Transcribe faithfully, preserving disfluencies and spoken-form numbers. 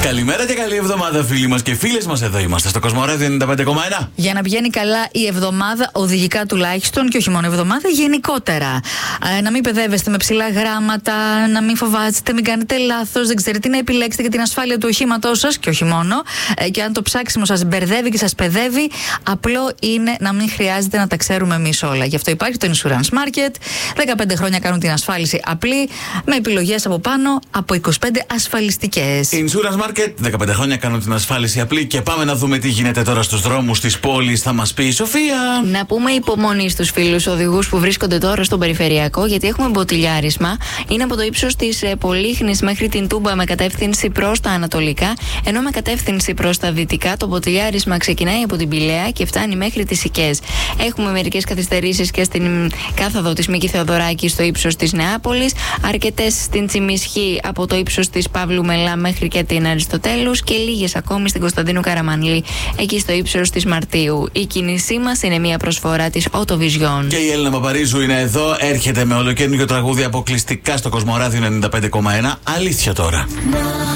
Καλημέρα και καλή εβδομάδα, φίλοι μας και φίλες μας. Εδώ είμαστε στο Κοσμοράδιο ενενήντα πέντε κόμμα ένα. Για να πηγαίνει καλά η εβδομάδα, οδηγικά τουλάχιστον, και όχι μόνο εβδομάδα, γενικότερα. Ε, να μην παιδεύεστε με ψηλά γράμματα, να μην φοβάστε, μην κάνετε λάθος, δεν ξέρετε τι να επιλέξετε για την ασφάλεια του οχήματός σας και όχι μόνο. Ε, και αν το ψάξιμο σας μπερδεύει και σας παιδεύει, απλό είναι να μην χρειάζεται να τα ξέρουμε εμείς όλα. Γι' αυτό υπάρχει το Insurance Market. δεκαπέντε χρόνια κάνουν την ασφάλιση απλή, με επιλογές από πάνω από είκοσι πέντε ασφαλιστικές. Insurance Market, δεκαπέντε χρόνια κάνουν την ασφάλιση απλή. Και πάμε να δούμε τι γίνεται τώρα στους δρόμους της πόλης. Θα μας πει η Σοφία. Να πούμε υπομονή στους φίλους οδηγούς που βρίσκονται τώρα στον περιφερειακό, γιατί έχουμε μποτιλιάρισμα. Είναι από το ύψος της ε, Πολύχνης μέχρι την Τούμπα με κατεύθυνση προς τα ανατολικά, ενώ με κατεύθυνση προς τα δυτικά το μποτιλιάρισμα ξεκινάει από την Πηλαία και φτάνει μέχρι τις Σικές. Έχουμε μερικές καθυστερήσεις και στην κάθοδο της Μίκη Θεοδωράκη στο ύψος της Νεάπολης, αρκετές στην Τσιμισχή από το ύψος της Παύλου Μελά μέχρι και την Αριστοτέλους και λίγες ακόμη στην Κωνσταντίνου Καραμανλή, εκεί στο ύψος της Μαρτίου. Η κίνησή μας είναι μια προσφορά της Autovision. Και η Έλληνα Παπαρίζου είναι εδώ, έρχεται με ολοκαίνουργιο τραγούδι αποκλειστικά στο Κοσμοράδιο ενενήντα πέντε κόμμα ένα. Αλήθεια τώρα.